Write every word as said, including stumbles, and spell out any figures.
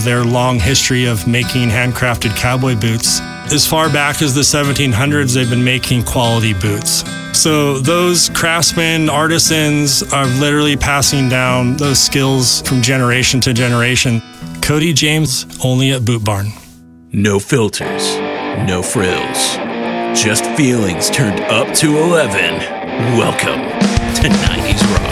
their long history of making handcrafted cowboy boots. As far back as the seventeen hundreds, they've been making quality boots. So those craftsmen, artisans are literally passing down those skills from generation to generation. Cody James, only at Boot Barn. No filters, no frills, just feelings turned up to eleven. Welcome to nineties Rock.